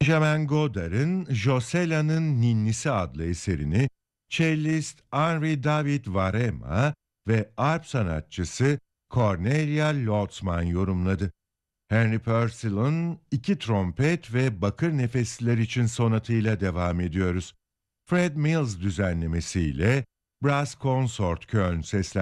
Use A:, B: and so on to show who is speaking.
A: Benjamin Godard'ın Josela'nın Ninnisi adlı eserini cellist Henri David Varema ve arp sanatçısı Cornelia Lotzman yorumladı. Henry Purcell'ın iki trompet ve bakır nefesliler için sonatıyla devam ediyoruz. Fred Mills düzenlemesiyle Brass Consort Köln seslendirdi.